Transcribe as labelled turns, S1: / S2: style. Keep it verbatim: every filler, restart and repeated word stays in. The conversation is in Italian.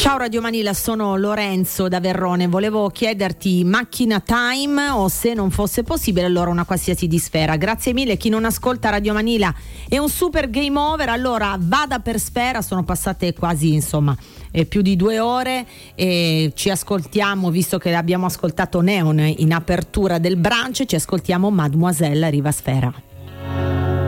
S1: Ciao Radio Manila, sono Lorenzo da Verrone. Volevo chiederti macchina time o, se non fosse possibile, allora una qualsiasi di Sfera. Grazie mille. Chi non ascolta Radio Manila è un super game over, allora vada per Sfera. Sono passate quasi, insomma, eh, più di due ore e ci ascoltiamo, visto che abbiamo ascoltato Neon in apertura del brunch, ci ascoltiamo Mademoiselle, arriva Sfera.